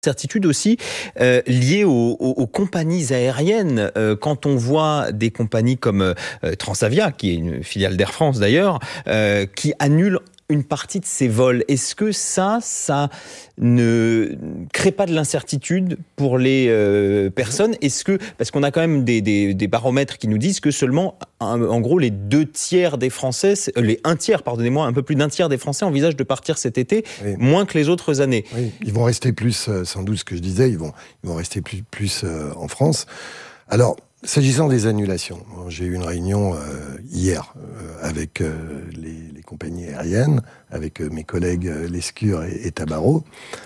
Certitude aussi liée aux compagnies aériennes. Quand on voit des compagnies comme Transavia, qui est une filiale d'Air France d'ailleurs, qui annulent une partie de ses vols, est-ce que ça ne crée pas de l'incertitude pour les personnes ? Est-ce que, parce qu'on a quand même des baromètres qui nous disent que seulement, en gros, les 2 tiers des Français, un peu plus d'un tiers des Français envisagent de partir cet été, oui, moins que les autres années. Oui, ils vont rester plus, sans doute ce que je disais, ils vont rester plus en France. Alors, s'agissant des annulations, j'ai eu une réunion hier avec les compagnies aériennes, avec mes collègues Lescure et Tabarot.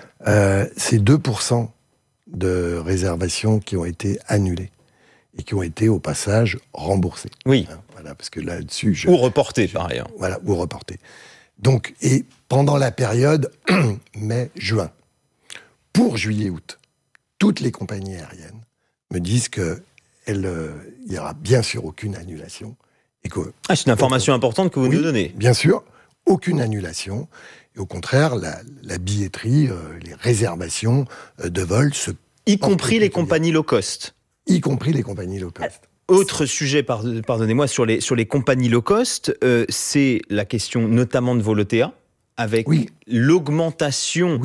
C'est 2% de réservations qui ont été annulées et qui ont été au passage remboursées. Oui. Voilà, parce que là-dessus... Ou reportées, par ailleurs. Voilà, ou reportées. Donc, et pendant la période mai-juin, pour juillet-août, toutes les compagnies aériennes me disent que il n'y aura bien sûr aucune annulation. Et que, c'est une information importante que vous nous donnez. Bien sûr, aucune annulation. Et au contraire, la billetterie, les réservations de vols y compris les compagnies low cost. Y compris les compagnies low cost. Autre sujet, pardonnez-moi, sur les compagnies low cost, c'est la question notamment de Volotea, avec l'augmentation,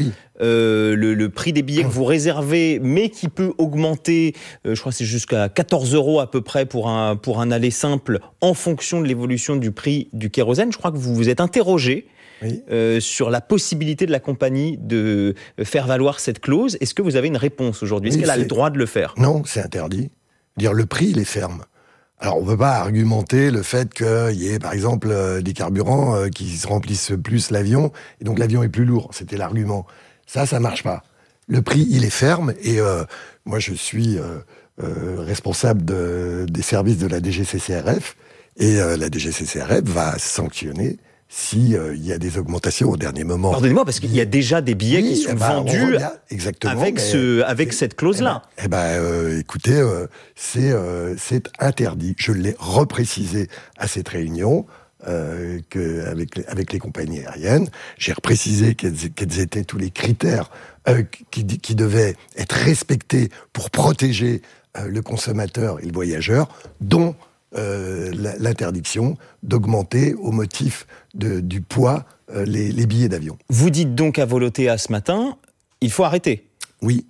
le prix des billets que vous réservez, mais qui peut augmenter, je crois que c'est jusqu'à 14 € à peu près pour un aller simple, en fonction de l'évolution du prix du kérosène. Je crois que vous vous êtes interrogé sur la possibilité de la compagnie de faire valoir cette clause. Est-ce que vous avez une réponse aujourd'hui ? Est-ce qu'elle a le droit de le faire ? Non, c'est interdit. Dire le prix, il est ferme. Alors, on ne peut pas argumenter le fait qu'il y ait, par exemple, des carburants qui se remplissent plus l'avion, et donc l'avion est plus lourd. C'était l'argument. Ça marche pas. Le prix, il est ferme, et moi, je suis responsable des services de la DGCCRF, et la DGCCRF va sanctionner s'il y a des augmentations au dernier moment. Pardonnez-moi, parce qu'il y a déjà des billets qui sont vendus avec cette clause-là. Écoutez, c'est interdit. Je l'ai reprécisé à cette réunion avec les compagnies aériennes. J'ai reprécisé quels étaient tous les critères qui devaient être respectés pour protéger le consommateur et le voyageur, dont l'interdiction d'augmenter au motif du poids les billets d'avion. Vous dites donc à Volotea ce matin, il faut arrêter. Oui.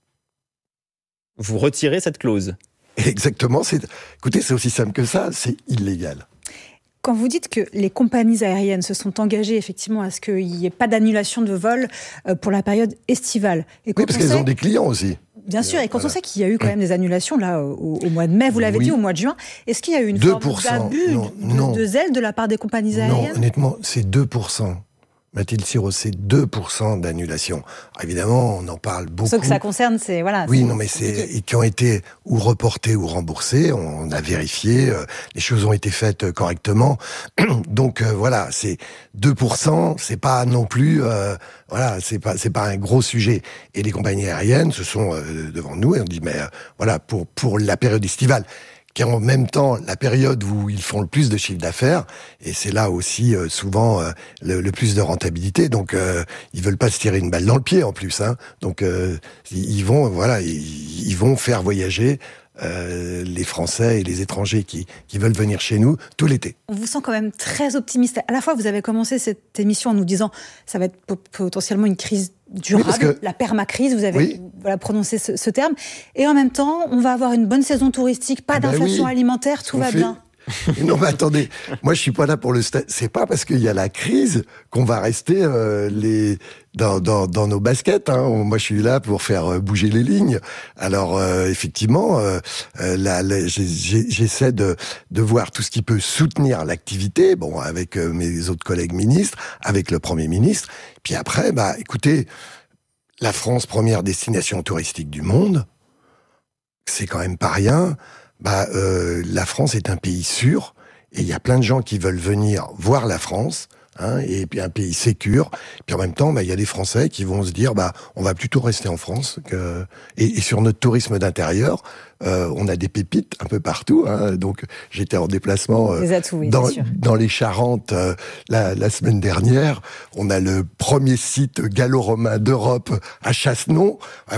Vous retirez cette clause. Exactement. Écoutez, c'est aussi simple que ça, c'est illégal. Quand vous dites que les compagnies aériennes se sont engagées effectivement à ce qu'il n'y ait pas d'annulation de vol pour la période estivale. Et parce qu'elles ont des clients aussi. Bien sûr, et quand on sait qu'il y a eu quand même des annulations là au mois de mai, vous l'avez dit, au mois de juin, est-ce qu'il y a eu une forme d'abus de zèle de la part des compagnies aériennes ? Non, honnêtement, c'est 2%. Mathilde Siro, c'est 2% d'annulation. Alors, évidemment, on en parle beaucoup. Ce que ça concerne, c'est... Voilà, oui, non, mais qui ont été ou reportés ou remboursés. On a vérifié, les choses ont été faites correctement. Donc voilà, c'est 2%, c'est pas non plus... c'est pas un gros sujet. Et les compagnies aériennes se sont devant nous et on dit, mais voilà, pour la période estivale, qui est en même temps la période où ils font le plus de chiffre d'affaires, et c'est là aussi souvent le plus de rentabilité. Donc ils veulent pas se tirer une balle dans le pied en plus. Donc ils vont faire voyager les Français et les étrangers qui veulent venir chez nous tout l'été. On vous sent quand même très optimiste. À la fois, vous avez commencé cette émission en nous disant ça va être potentiellement une crise durable, la permacrise, vous avez prononcé ce terme. Et en même temps, on va avoir une bonne saison touristique, pas d'inflation alimentaire, tout va bien. Non mais attendez, moi je suis pas là pour c'est pas parce qu'il y a la crise qu'on va rester dans nos baskets. Moi je suis là pour faire bouger les lignes. Alors effectivement, j'essaie de voir tout ce qui peut soutenir l'activité. Bon, avec mes autres collègues ministres, avec le Premier ministre. Puis après, écoutez, la France, première destination touristique du monde, c'est quand même pas rien. La France est un pays sûr, et il y a plein de gens qui veulent venir voir la France, et puis un pays sécure. Puis en même temps, il y a des Français qui vont se dire, on va plutôt rester en France. Et sur notre tourisme d'intérieur, on a des pépites un peu partout. Donc j'étais en déplacement dans les Charentes la semaine dernière. On a le premier site gallo-romain d'Europe à Chassenon.